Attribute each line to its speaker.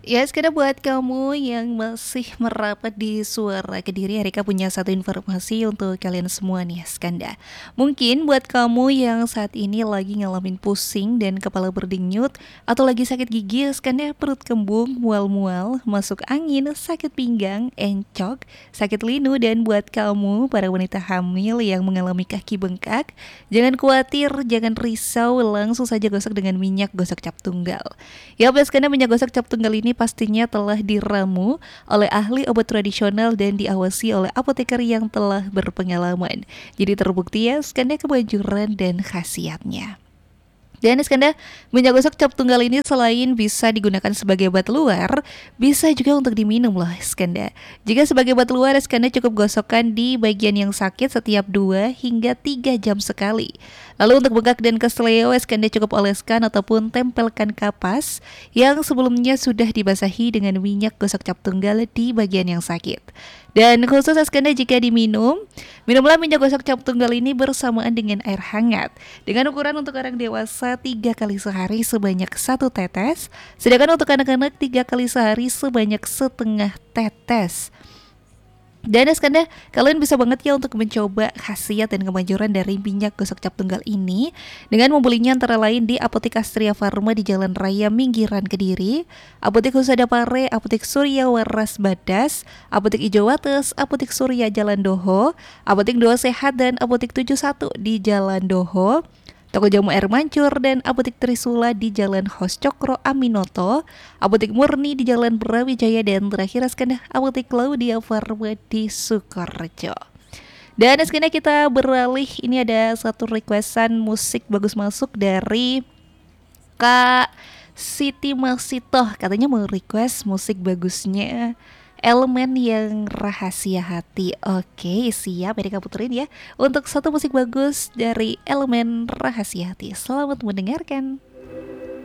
Speaker 1: Ya, sekarang buat kamu yang masih merapat di Suara Kediri, Erika punya satu informasi untuk kalian semua nih, Skanda. Mungkin buat kamu yang saat ini lagi ngalamin pusing dan kepala berdenyut, atau lagi sakit gigi, Skanda, perut kembung, mual-mual, masuk angin, sakit pinggang, encok, sakit linu, dan buat kamu, para wanita hamil yang mengalami kaki bengkak, jangan khawatir, jangan risau, langsung saja gosok dengan minyak gosok cap tunggal. Ya, karena minyak gosok cap tunggal ini pastinya telah diramu oleh ahli obat tradisional dan diawasi oleh apoteker yang telah berpengalaman. Jadi terbukti ya skanda kemanjuran dan khasiatnya. Dan Iskanda, minyak gosok cap tunggal ini selain bisa digunakan sebagai obat luar, bisa juga untuk diminum loh Iskanda. Jika sebagai obat luar, Iskanda cukup gosokkan di bagian yang sakit setiap 2 hingga 3 jam sekali. Lalu untuk bengkak dan kesleo, Iskanda cukup oleskan ataupun tempelkan kapas yang sebelumnya sudah dibasahi dengan minyak gosok cap tunggal di bagian yang sakit. Dan khusus Iskanda jika diminum, minumlah minyak gosok cap tunggal ini bersamaan dengan air hangat. Dengan ukuran untuk orang dewasa 3 kali sehari sebanyak 1 tetes, sedangkan untuk anak-anak 3 kali sehari sebanyak setengah tetes. Dan Iskanda, kalian bisa banget ya untuk mencoba khasiat dan kemanjuran dari minyak gosok cap tunggal ini dengan membelinya antara lain di Apotek Astria Farma di Jalan Raya Minggiran Kediri, Apotek Husada Pare, Apotek Surya Waras Badas, Apotek Ijo Wates, Apotek Surya Jalan Doho, Apotek Doa Sehat dan Apotek 71 di Jalan Doho, Toko Jamu Air Mancur dan Apotek Trisula di Jalan Hos Cokro Aminoto, Apotek Murni di Jalan Brawijaya dan terakhir Askanda Apotek Claudia Farma di Sukorejo. Dan sekarang kita beralih, ini ada satu requestan musik bagus masuk dari Kak Siti Masitoh, katanya mau request musik bagusnya Elemen yang Rahasia Hati. Oke, siap ya kamu puterin ya untuk satu musik bagus dari Elemen Rahasia Hati. Selamat mendengarkan.